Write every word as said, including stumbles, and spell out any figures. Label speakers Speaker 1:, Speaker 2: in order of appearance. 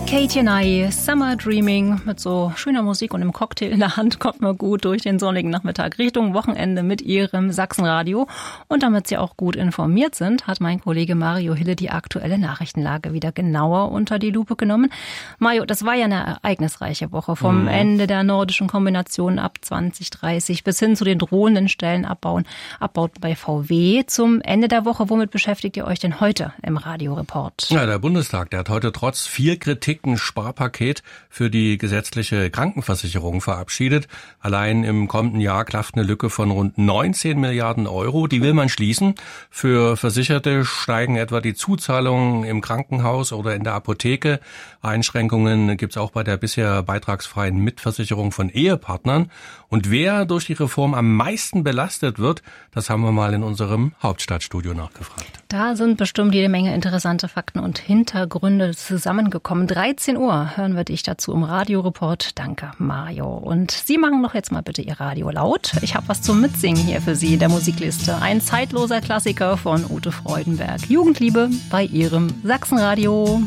Speaker 1: Katie and I, Summer Dreaming, mit so schöner Musik und einem Cocktail in der Hand kommt man gut durch den sonnigen Nachmittag Richtung Wochenende mit Ihrem Sachsenradio. Und damit Sie auch gut informiert sind, hat mein Kollege Mario Hille die aktuelle Nachrichtenlage wieder genauer unter die Lupe genommen. Mario, das war ja eine ereignisreiche Woche, vom mhm. Ende der nordischen Kombination ab zwanzig dreißig bis hin zu den drohenden Stellenabbauen Abbauten bei V W. Zum Ende der Woche, womit beschäftigt ihr euch denn heute im Radioreport?
Speaker 2: Ja, der Bundestag, der hat heute trotz viel Kritik ein Sparpaket für die gesetzliche Krankenversicherung verabschiedet. Allein im kommenden Jahr klafft eine Lücke von rund neunzehn Milliarden Euro. Die will man schließen. Für Versicherte steigen etwa die Zuzahlungen im Krankenhaus oder in der Apotheke. Einschränkungen gibt es auch bei der bisher beitragsfreien Mitversicherung von Ehepartnern. Und wer durch die Reform am meisten belastet wird, das haben wir mal in unserem Hauptstadtstudio nachgefragt.
Speaker 1: Da sind bestimmt jede Menge interessante Fakten und Hintergründe zusammengekommen. dreizehn Uhr hören wir dich dazu im Radioreport. Danke, Mario. Und Sie machen doch jetzt mal bitte Ihr Radio laut. Ich habe was zum Mitsingen hier für Sie in der Musikliste. Ein zeitloser Klassiker von Ute Freudenberg. Jugendliebe bei Ihrem Sachsenradio.